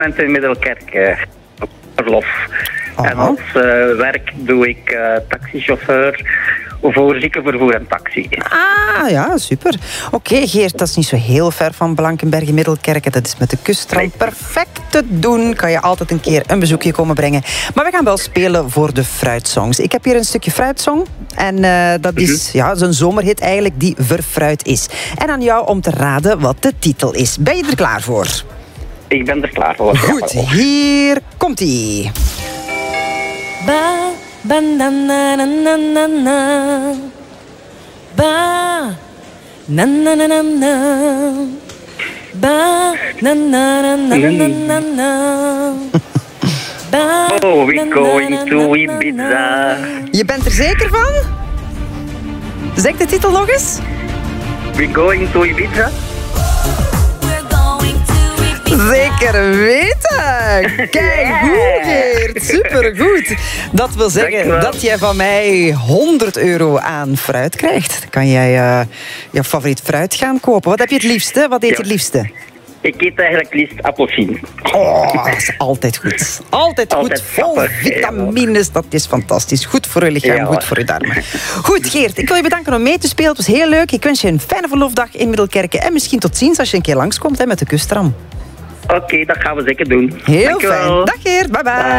moment in Middelkerk op verlof. En als werk doe ik taxichauffeur voor ziekenvervoer en taxi. Ah, ja, super. Oké, Geert, dat is niet zo heel ver van Blankenberge Middelkerken. Dat is met de kusttram perfect te doen. Kan je altijd een keer een bezoekje komen brengen. Maar we gaan wel spelen voor de fruitsongs. Ik heb hier een stukje fruitsong. En dat is een zomerhit eigenlijk die verfruit is. En aan jou om te raden wat de titel is. Ben je er klaar voor? Ik ben er klaar voor. Goed, hier komt-ie. Ba, ba, na, na, na, na, na, na. Ba, na, na, na, na, na. Ba, na, na, na, na, na, na, na. Ba, oh, we going to Ibiza. Je bent er zeker van? Zeg de titel nog eens. We going to Ibiza? Zeker weten! Kijk, goed, Geert. Supergoed. Dat wil zeggen dat jij van mij €100 aan fruit krijgt. Dan kan jij je favoriet fruit gaan kopen. Wat heb je het liefste? Wat eet je het liefste? Ik eet eigenlijk liefst appelsien. Oh, dat is altijd goed. Altijd goed, vol vitamines. Dat is fantastisch. Goed voor je lichaam, goed voor je darmen. Goed, Geert, ik wil je bedanken om mee te spelen. Het was heel leuk. Ik wens je een fijne verloofdag in Middelkerken. En misschien tot ziens als je een keer langskomt met de kusttram. Oké, dat gaan we zeker doen. Heel Dankjewel. fijn. Dag Geert, bye bye.